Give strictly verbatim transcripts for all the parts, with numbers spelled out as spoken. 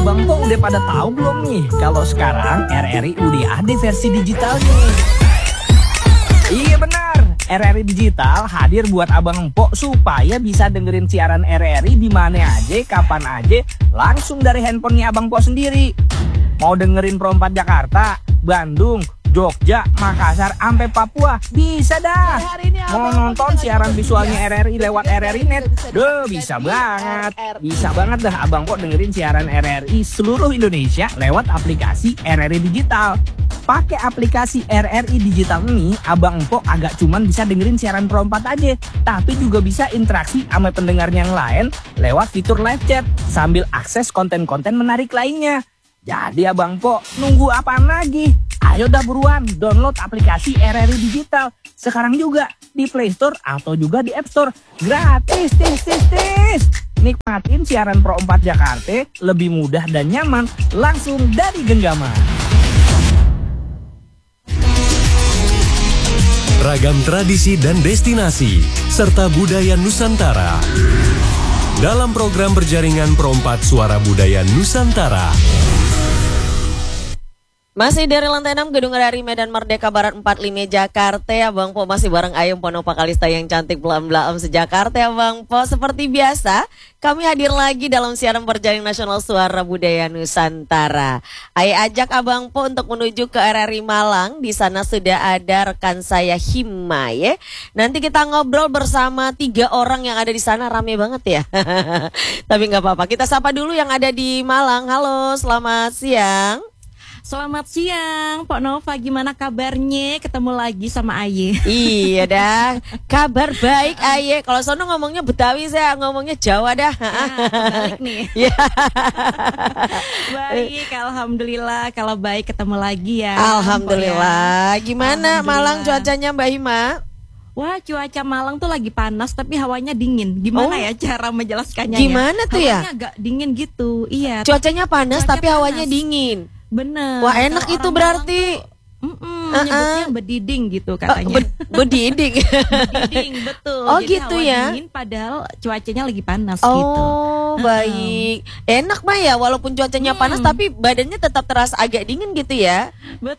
Abang Po udah pada tahu belum nih kalau sekarang R R I udah ada versi digitalnya? Iya benar, R R I Digital hadir buat Abang Po supaya bisa dengerin siaran R R I di mana aja, kapan aja, langsung dari handphonenya Abang Po sendiri. Mau dengerin Pro empat Jakarta, Bandung, Jogja, Makassar, sampai Papua, bisa dah. Mau nonton siaran visualnya R R I lewat R R I Net, duh bisa banget. Bisa banget dah Abang Po dengerin siaran R R I seluruh Indonesia lewat aplikasi R R I Digital. Pakai aplikasi R R I Digital ini, Abang Po agak cuman bisa dengerin siaran Pro empat aja, tapi juga bisa interaksi sama pendengar yang lain lewat fitur live chat sambil akses konten-konten menarik lainnya. Jadi Abang Po nunggu apaan lagi? Ayo dah buruan download aplikasi R R I Digital sekarang juga di Play Store atau juga di App Store. Gratis, tis, tis, tis. Nikmatin siaran Pro empat Jakarta lebih mudah dan nyaman langsung dari genggaman. Ragam tradisi dan destinasi serta budaya Nusantara dalam program berjaringan Pro empat Suara Budaya Nusantara. Masih dari lantai enam Gedung R R I Medan Merdeka Barat empat puluh lima Jakarta. Abang Po masih bareng Ayung Ponova Kalista yang cantik belam-belam sejakarta. Abang Po seperti biasa kami hadir lagi dalam siaran berjaring nasional Suara Budaya Nusantara. Ayo ajak Abang Po untuk menuju ke R R I Malang. Di sana sudah ada rekan saya Hima ya. Nanti kita ngobrol bersama tiga orang yang ada di sana, rame banget ya. Tapi nggak apa-apa. Kita sapa dulu yang ada di Malang. Halo, selamat siang. Selamat siang, Pak Nova. Gimana kabarnya? Ketemu lagi sama Aye. Iya dah, kabar baik Aye. Kalau sono ngomongnya Betawi, saya ngomongnya Jawa dah. Ya, balik nih. Ya. Baik, alhamdulillah. Kalau baik ketemu lagi ya. Alhamdulillah. Gimana Alhamdulillah. Malang cuacanya Mbak Hima? Wah, cuaca Malang tuh lagi panas tapi hawanya dingin. Gimana Oh. ya cara menjelaskannya? Gimana ya? tuh ya? Hawanya agak dingin gitu. Iya. Cuacanya panas Cuaca tapi hawanya panas. dingin. Bener. Wah, enak Kalau itu orang berarti. Malang tuh, Mm-mm, Uh-uh. nyebutnya bediding gitu Oh, katanya. be- bediding. Bediding, betul. Oh, Jadi gitu hawa ya? dingin padahal cuacanya lagi panas gitu. Oh, baik. Enak mah ya walaupun cuacanya Hmm. panas tapi badannya tetap terasa agak dingin gitu ya.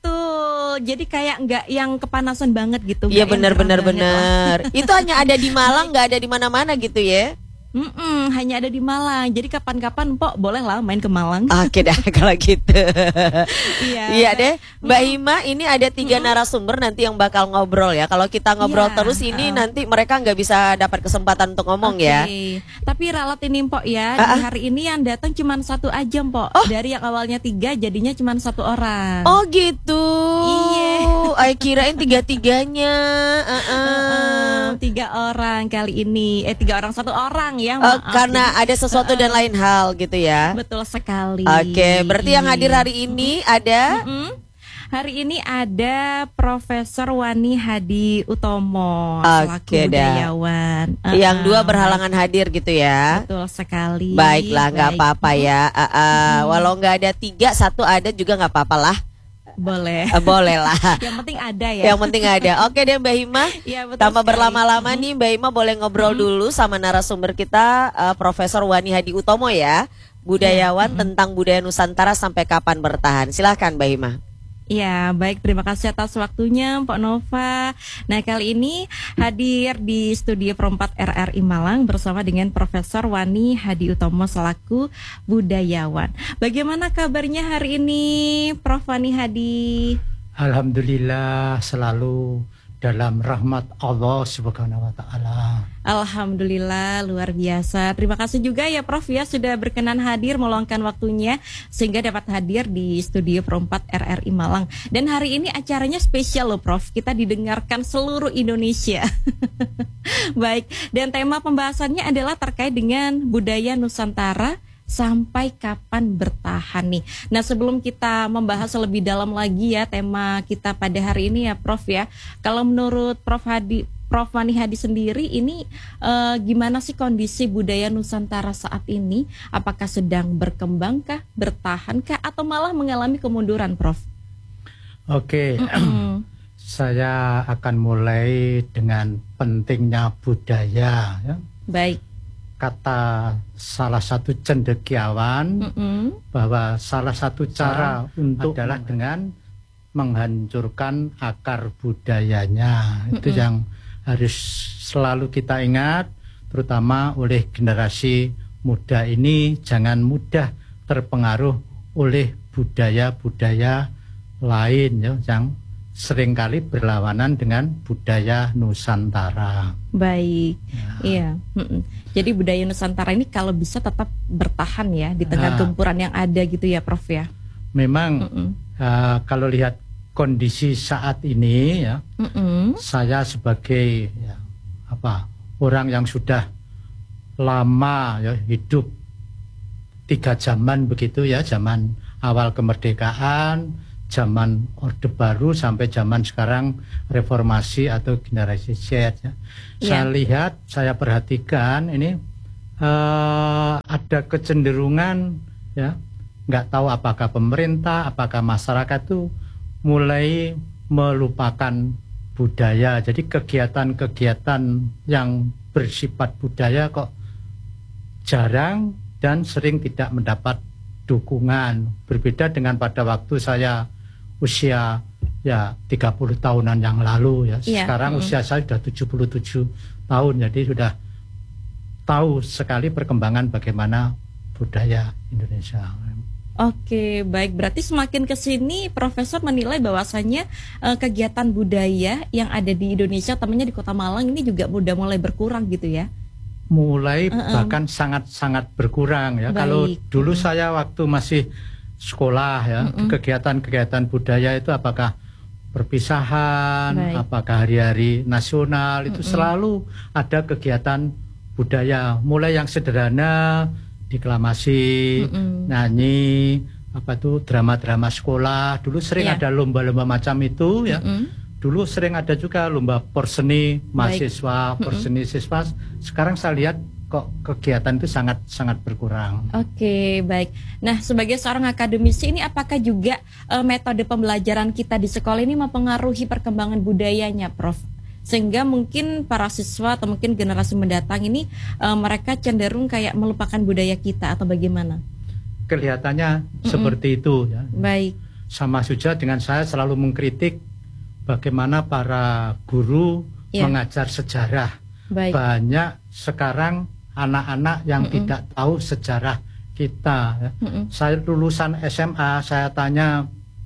Betul. Jadi kayak nggak yang kepanasan banget gitu. Iya nggak yang benar gerah benar banget lah. benar. Itu hanya ada di Malang, nggak ada di mana-mana gitu ya. Mm-mm, hanya ada di Malang. Jadi kapan-kapan Pok boleh lah main ke Malang. Oke dah kalau gitu. Iya. Iya deh, Mbak Hima, ini ada tiga narasumber nanti yang bakal ngobrol ya. Kalau kita ngobrol Iya, terus ini uh. nanti mereka nggak bisa dapat kesempatan untuk ngomong Oke. ya. Tapi ralat ini Pok ya. Ah, ah. Di hari ini yang datang cuma satu aja Pok. Oh. Dari yang awalnya tiga jadinya cuma satu orang. Oh gitu. Iya. Ay kirain tiga-tiganya. Uh-uh. Uh, tiga orang kali ini. Eh tiga orang satu orang ya. Oh, Maaf. karena Jadi, ada sesuatu dan lain hal gitu ya. betul sekali. Oke, berarti yang hadir hari ini ada Mm-mm. Hari ini ada Profesor Wani Hadi Utomo selaku Oke, dah. budayawan. yang Uh-uh. dua berhalangan hadir gitu ya. Betul sekali. Baiklah, nggak Baik. apa-apa ya. Uh, uh, Walau nggak ada tiga, satu ada juga nggak apa-apa lah. Boleh. Uh, boleh lah. Yang penting ada ya. Yang penting ada. Oke deh Mbak Hima. Iya, betul Tanpa sekali. berlama-lama nih Mbak Hima boleh ngobrol dulu sama narasumber kita uh, Profesor Wani Hadi Utomo ya. Budayawan tentang budaya Nusantara sampai kapan bertahan. Silahkan Mbak Hima. Ya, baik, terima kasih atas waktunya Pak Nova. Nah, kali ini hadir di studio Pro empat R R I Malang bersama dengan Profesor Wani Hadi Utomo selaku budayawan. Bagaimana kabarnya hari ini, Prof Wani Hadi? Alhamdulillah selalu dalam rahmat Allah Subhanahu wa taala. Alhamdulillah luar biasa. Terima kasih juga ya Prof ya sudah berkenan hadir meluangkan waktunya sehingga dapat hadir di studio Pro empat R R I Malang. Dan hari ini acaranya spesial loh Prof. Kita didengarkan seluruh Indonesia. Baik, dan tema pembahasannya adalah terkait dengan budaya Nusantara sampai kapan bertahan nih. Nah, sebelum kita membahas lebih dalam lagi ya tema kita pada hari ini ya Prof ya. Kalau menurut Prof Hadi, Prof Wani Hadi sendiri ini eh, gimana sih kondisi budaya Nusantara saat ini? Apakah sedang berkembangkah, bertahankah atau malah mengalami kemunduran, Prof? Oke. Mm-mm. Saya akan mulai dengan pentingnya budaya ya. Baik. kata salah satu cendekiawan Mm-mm. bahwa salah satu cara untuk adalah dengan menghancurkan akar budayanya. Itu Mm-mm. yang harus selalu kita ingat, terutama oleh generasi muda ini, jangan mudah terpengaruh oleh budaya-budaya lain ya, yang seringkali berlawanan dengan budaya Nusantara. Baik, Ya. iya. Mm-mm. Jadi budaya Nusantara ini kalau bisa tetap bertahan ya di tengah Ah. gempuran yang ada gitu ya, Prof ya. Memang Mm-mm. uh, kalau lihat kondisi saat ini ya, Mm-mm. saya sebagai ya, apa orang yang sudah lama ya hidup tiga zaman begitu ya, zaman awal kemerdekaan, zaman Orde Baru sampai zaman sekarang reformasi atau generasi Z ya. Saya Iya. lihat, saya perhatikan ini eh, ada kecenderungan ya, nggak tahu apakah pemerintah, apakah masyarakat itu mulai melupakan budaya. Jadi kegiatan-kegiatan yang bersifat budaya kok jarang dan sering tidak mendapat dukungan. Berbeda dengan pada waktu saya usia ya tiga puluh tahunan yang lalu ya. Iya, Sekarang mm. usia saya sudah tujuh puluh tujuh tahun, jadi sudah tahu sekali perkembangan bagaimana budaya Indonesia. Oke, baik. Berarti semakin ke sini Profesor menilai bahwasannya eh, kegiatan budaya yang ada di Indonesia, temannya di Kota Malang ini juga udah mulai berkurang gitu ya. Mulai Uh-uh. bahkan sangat-sangat berkurang ya. Baik. Kalau dulu Mm-mm. saya waktu masih sekolah ya, Mm-mm. kegiatan-kegiatan budaya itu apakah perpisahan, Baik. apakah hari-hari nasional, itu Mm-mm. selalu ada kegiatan budaya. Mulai yang sederhana, deklamasi, Mm-mm. nyanyi, apa itu drama-drama sekolah. Dulu sering Iya. ada lomba-lomba macam itu ya. Mm-mm. Dulu sering ada juga lomba porseni mahasiswa, Mm-mm. porseni siswa. Sekarang saya lihat kok kegiatan itu sangat sangat berkurang. Oke, baik. Nah, sebagai seorang akademisi ini apakah juga eh, metode pembelajaran kita di sekolah ini mempengaruhi perkembangan budayanya, Prof? Sehingga mungkin para siswa atau mungkin generasi mendatang ini eh, mereka cenderung kayak melupakan budaya kita atau bagaimana? Kelihatannya seperti itu ya. Baik. Sama saja dengan saya selalu mengkritik bagaimana para guru Iya. mengajar sejarah. Baik. Banyak sekarang anak-anak yang Mm-mm. tidak tahu sejarah kita ya. Mm-mm. Saya lulusan S M A, saya tanya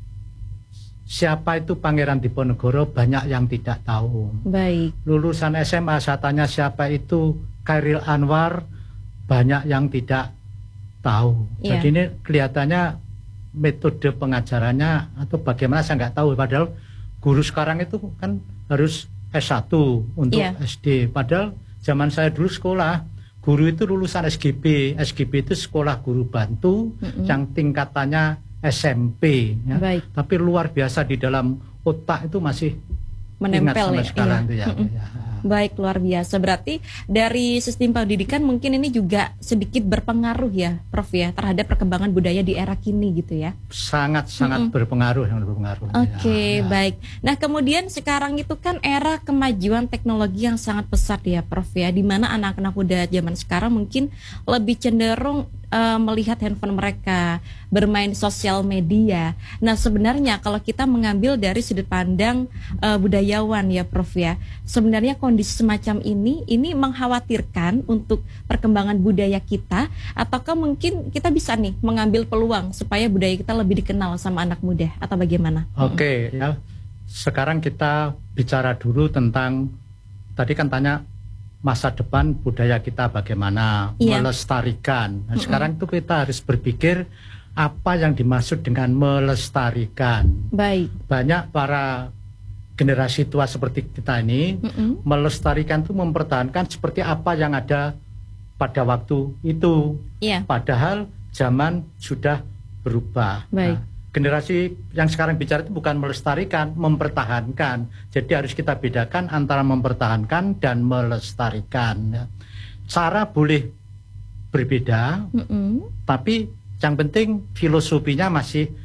siapa itu Pangeran Diponegoro, banyak yang tidak tahu. Baik. Lulusan S M A saya tanya siapa itu Khairil Anwar, banyak yang tidak tahu. Iya. Jadi ini kelihatannya metode pengajarannya atau bagaimana saya nggak tahu. Padahal guru sekarang itu kan harus S satu untuk Iya. S D. Padahal zaman saya dulu sekolah, guru itu lulusan S G B. S G B itu sekolah guru bantu Mm-mm. yang tingkatannya S M P. Ya. Baik. Tapi luar biasa di dalam otak itu masih Menempel ingat sampai ya. sekarang Iya. itu ya. Mm-mm. ya. Baik, luar biasa. Berarti dari sistem pendidikan mungkin ini juga sedikit berpengaruh ya, Prof ya, terhadap perkembangan budaya di era kini gitu ya. Sangat-sangat Mm-mm. berpengaruh yang berpengaruh. Oke, ya. baik. Nah, kemudian sekarang itu kan era kemajuan teknologi yang sangat pesat ya, Prof ya, di mana anak-anak muda zaman sekarang mungkin lebih cenderung eh, melihat handphone mereka, bermain sosial media. Nah, sebenarnya kalau kita mengambil dari sudut pandang eh, budayawan ya, Prof ya, sebenarnya kondisi semacam ini ini mengkhawatirkan untuk perkembangan budaya kita, ataukah mungkin kita bisa nih mengambil peluang supaya budaya kita lebih dikenal sama anak muda atau bagaimana? Oke, ya. Sekarang kita bicara dulu tentang tadi kan tanya masa depan budaya kita bagaimana Iya. melestarikan. Nah, sekarang itu kita harus berpikir apa yang dimaksud dengan melestarikan. Baik. Banyak para generasi tua seperti kita ini Mm-mm. melestarikan itu mempertahankan seperti apa yang ada pada waktu itu. Iya. Padahal zaman sudah berubah. Baik. Nah, generasi yang sekarang bicara itu bukan melestarikan, mempertahankan. Jadi harus kita bedakan antara mempertahankan dan melestarikan. ya. Cara boleh berbeda, Mm-mm. tapi yang penting filosofinya masih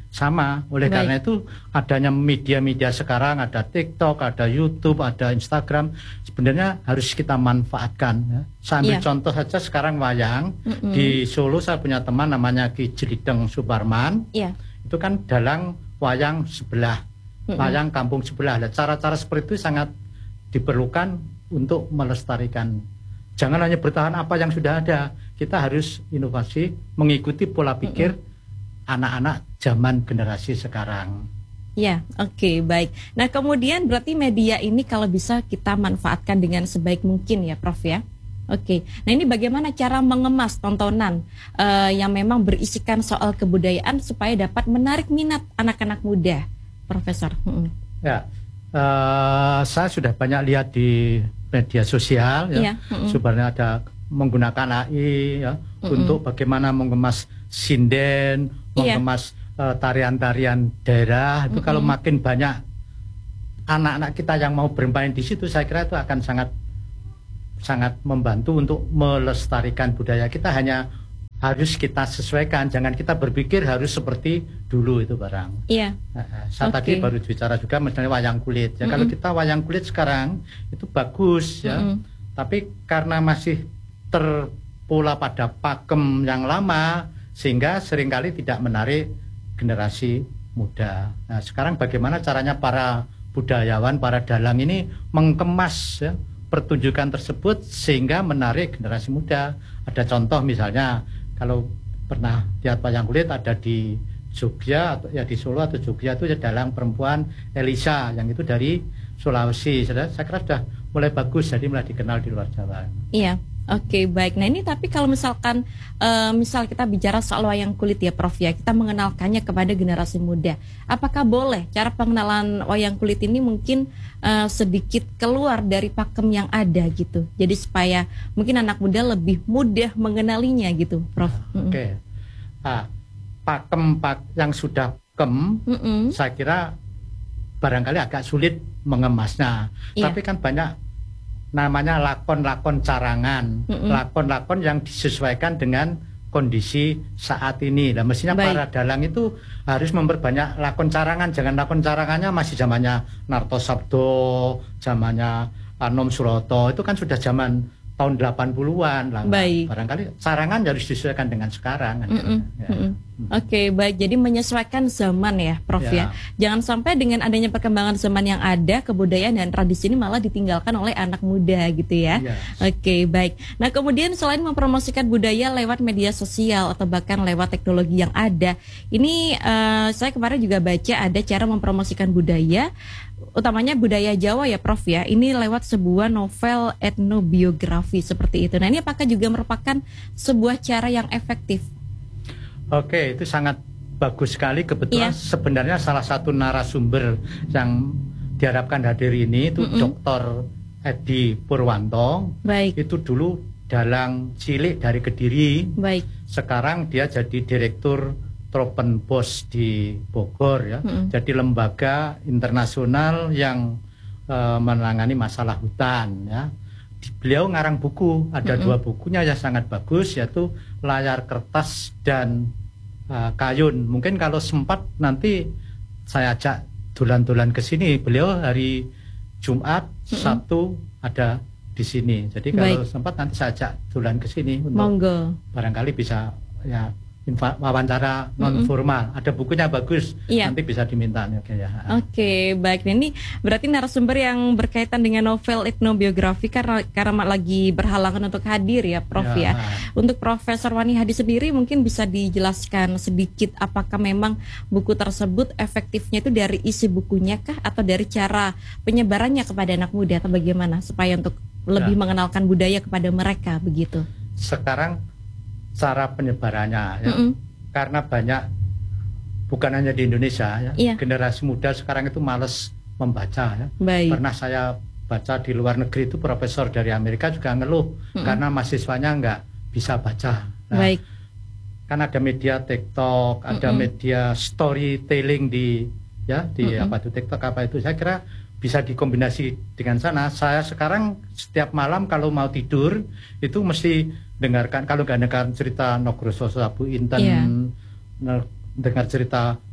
sama. Oleh Baik. karena itu adanya media-media sekarang, ada TikTok, ada YouTube, ada Instagram, sebenarnya harus kita manfaatkan. Ya. Saya ambil Iya. contoh saja sekarang wayang. Mm-mm. Di Solo saya punya teman namanya Ki Jelideng Suparman. Iya. Itu kan dalang wayang sebelah, Mm-mm. wayang kampung sebelah. Nah, cara-cara seperti itu sangat diperlukan untuk melestarikan. Jangan hanya bertahan apa yang sudah ada. Kita harus inovasi, mengikuti pola pikir anak-anak zaman generasi sekarang. Ya, oke, baik. Nah, kemudian berarti media ini kalau bisa kita manfaatkan dengan sebaik mungkin ya, Prof ya. Oke. Nah, ini bagaimana cara mengemas tontonan eh, yang memang berisikan soal kebudayaan supaya dapat menarik minat anak-anak muda, Profesor? Mm-mm. Ya, eh, saya sudah banyak lihat di media sosial ya. Iya, mm-mm. Sebenarnya ada menggunakan A I ya untuk bagaimana mengemas sinden, Iya. mengemas eh, tarian-tarian daerah. Itu kalau makin banyak anak-anak kita yang mau bermain di situ, saya kira itu akan sangat sangat membantu untuk melestarikan budaya kita. Hanya harus kita sesuaikan, jangan kita berpikir harus seperti dulu itu barang. Iya. Nah, saya Oke. tadi baru bicara juga misalnya wayang kulit. Ya, kalau kita wayang kulit sekarang itu bagus ya, Mm-mm. tapi karena masih terpola pada pakem yang lama sehingga seringkali tidak menarik generasi muda. Nah, sekarang bagaimana caranya para budayawan, para dalang ini mengemas ya, pertunjukan tersebut sehingga menarik generasi muda. Ada contoh misalnya kalau pernah lihat wayang kulit ada di Jogja atau ya di Solo atau Jogja itu ada dalang perempuan Elisa yang itu dari Sulawesi. Saya, saya kira sudah mulai bagus, jadi mulai dikenal di luar Jawa. Iya. Oke, baik. Nah, ini tapi kalau misalkan eh, misal kita bicara soal wayang kulit ya, Prof ya, kita mengenalkannya kepada generasi muda. Apakah boleh cara pengenalan wayang kulit ini mungkin eh, sedikit keluar dari pakem yang ada gitu. Jadi supaya mungkin anak muda lebih mudah mengenalinya gitu, Prof. Mm-mm. Oke. Ah, pakem pak yang sudah pakem, Mm-mm. saya kira barangkali agak sulit mengemasnya. Iya. Tapi kan banyak namanya lakon-lakon carangan, Mm-mm. lakon-lakon yang disesuaikan dengan kondisi saat ini. Nah, mestinya Baik. para dalang itu harus memperbanyak lakon carangan. Jangan lakon carangannya masih zamannya Narto Sabdo, zamannya Anom Suroto. Itu kan sudah zaman tahun delapan puluhan lah. Baik. Barangkali carangan harus disesuaikan dengan sekarang. kan. Mm-mm, Ya. mm-mm. Oke, baik. Jadi menyesuaikan zaman ya, Prof ya. Ya. Jangan sampai dengan adanya perkembangan zaman yang ada, kebudayaan dan tradisi ini malah ditinggalkan oleh anak muda gitu ya. Ya. Oke, baik. Nah, kemudian selain mempromosikan budaya lewat media sosial atau bahkan lewat teknologi yang ada, ini eh, saya kemarin juga baca ada cara mempromosikan budaya, utamanya budaya Jawa ya, Prof ya. Ini lewat sebuah novel etnobiografi seperti itu. Nah, ini apakah juga merupakan sebuah cara yang efektif? Oke, itu sangat bagus sekali. Kebetulan Iya. sebenarnya salah satu narasumber yang diharapkan hadir ini itu Mm-mm. Doktor Edi Purwanto. Baik, Itu dulu dalang cilik dari Kediri. baik. Sekarang dia jadi direktur Tropenbos di Bogor ya. Mm-mm. Jadi lembaga internasional yang eh, menangani masalah hutan ya. Di- Beliau ngarang buku, ada Mm-mm. dua bukunya yang sangat bagus, yaitu Layar Kertas dan eh, Kayun. Mungkin kalau sempat nanti saya ajak dolan-dolan ke sini. Beliau hari Jumat, Mm-mm. Sabtu ada di sini. Jadi kalau Baik. sempat nanti saya ajak dolan ke sini untuk Monggo. barangkali bisa ya infa- wawancara non formal. Ada bukunya bagus, Iya. nanti bisa diminta. Oke ya. Oke, baik. Nah, ini berarti narasumber yang berkaitan dengan novel etnobiografi karena karena lagi berhalangan untuk hadir ya, Prof ya. Ya. Untuk Profesor Wani Hadi sendiri mungkin bisa dijelaskan sedikit apakah memang buku tersebut efektifnya itu dari isi bukunya kah atau dari cara penyebarannya kepada anak muda atau bagaimana supaya untuk lebih Ya. mengenalkan budaya kepada mereka begitu. Sekarang cara penyebarannya ya, Mm-mm. karena banyak bukan hanya di Indonesia ya, Iya. generasi muda sekarang itu males membaca ya. Baik. Pernah saya baca di luar negeri itu profesor dari Amerika juga ngeluh Mm-mm. karena mahasiswanya nggak bisa baca. Nah, Baik. kan ada media TikTok, ada Mm-mm. media storytelling di ya di Mm-mm. apa itu TikTok apa itu. Saya kira bisa dikombinasi dengan sana. Saya sekarang setiap malam kalau mau tidur itu mesti dengarkan, kalau nggak dengar cerita Nugroho Sabu Inten, Iya. ne- dengar cerita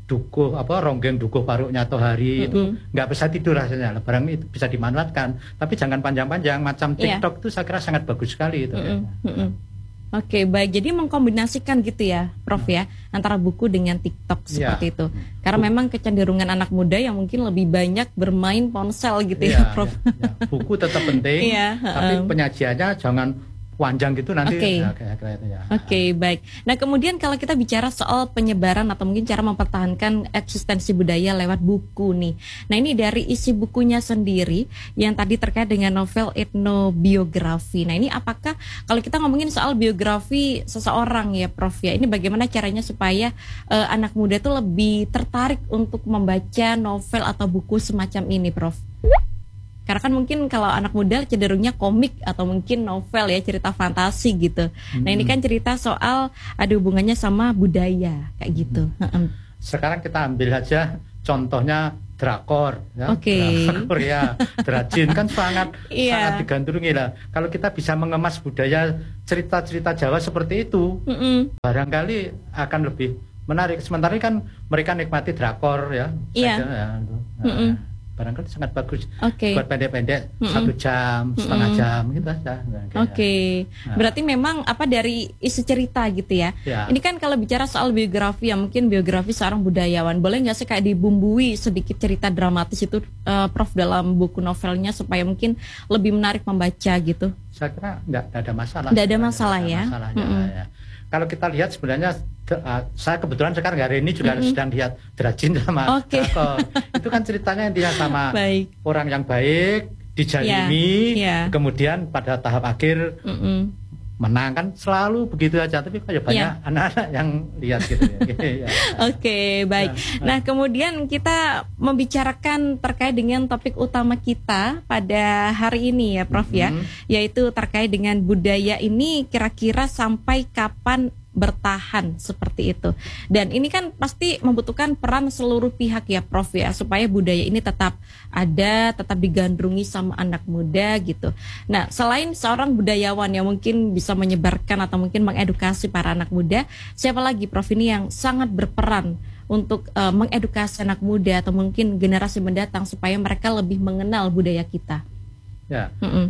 dukuh apa ronggeng dukuh paruknya Tohari itu Mm-mm. nggak bisa tidur rasanya. Barang itu bisa dimanfaatkan, tapi jangan panjang-panjang. Macam Iya. TikTok itu saya kira sangat bagus sekali itu. Mm-mm, mm-mm. Oke, baik. Jadi mengkombinasikan gitu ya, Prof ya, antara buku dengan TikTok seperti Iya. itu. Karena memang kecenderungan anak muda yang mungkin lebih banyak bermain ponsel gitu ya, Iya, Prof. iya, iya. Buku tetap penting, Iya, tapi heeh. penyajiannya jangan panjang gitu nanti. Oke. Ya, kira-kira itu ya. Oke, baik. Nah, kemudian kalau kita bicara soal penyebaran atau mungkin cara mempertahankan eksistensi budaya lewat buku nih. Nah, ini dari isi bukunya sendiri yang tadi terkait dengan novel etnobiografi. Nah, ini apakah kalau kita ngomongin soal biografi seseorang ya, Prof ya, ini bagaimana caranya supaya eh, anak muda itu lebih tertarik untuk membaca novel atau buku semacam ini, Prof? Karena kan mungkin kalau anak muda cenderungnya komik atau mungkin novel ya, cerita fantasi gitu. Nah ini kan cerita soal ada hubungannya sama budaya kayak gitu. Heeh. Sekarang kita ambil aja contohnya drakor, ya. Oke. Drakor ya, Drajin kan sangat Iya. sangat digandrungi lah. Kalau kita bisa mengemas budaya cerita-cerita Jawa seperti itu, Mm-mm. barangkali akan lebih menarik. Sementara ini kan mereka nikmati drakor ya. Iya. Saya- ya, itu. Nah, Mm-mm. barangkali sangat bagus. Oke. Buat pendek-pendek Mm-mm. satu jam, setengah Mm-mm. jam gitu aja. Nah, kayak- Oke, Nah. berarti memang apa dari isi cerita gitu ya. Ya. Ini kan kalau bicara soal biografi ya mungkin biografi seorang budayawan, boleh nggak sih kayak dibumbui sedikit cerita dramatis itu, eh, Prof dalam buku novelnya supaya mungkin lebih menarik membaca gitu. Saya kira nggak nggak ada masalah. Nggak ada sebenarnya, masalah nggak ada ya. masalahnya, Mm-mm. ya. Kalau kita lihat sebenarnya de- uh, saya kebetulan sekarang hari ini juga Mm-mm. sedang lihat Drajin sama Oke. drakor. Itu kan ceritanya intinya sama Baik. orang yang baik dijalimi, Iya, iya. kemudian pada tahap akhir Mm-mm. menang kan selalu begitu aja. Tapi kayak banyak Iya. anak-anak yang lihat gitu ya. Ya. Oke, baik. Nah, kemudian kita membicarakan terkait dengan topik utama kita pada hari ini ya, Prof ya, Mhm. yaitu terkait dengan budaya ini kira-kira sampai kapan bertahan seperti itu. Dan ini kan pasti membutuhkan peran seluruh pihak ya, Prof ya, supaya budaya ini tetap ada, tetap digandrungi sama anak muda gitu. Nah, selain seorang budayawan yang mungkin bisa menyebarkan atau mungkin mengedukasi para anak muda, siapa lagi, Prof, ini yang sangat berperan untuk eh, mengedukasi anak muda atau mungkin generasi mendatang supaya mereka lebih mengenal budaya kita? Ya. Mm-mm.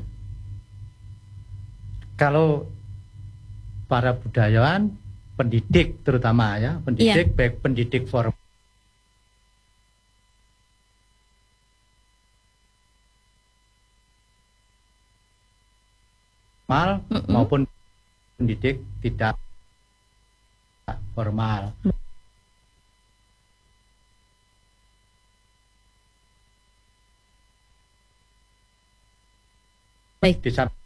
Kalau para budayawan, pendidik terutama ya, pendidik baik pendidik formal Mm-mm. maupun pendidik tidak formal. Baik. Di samping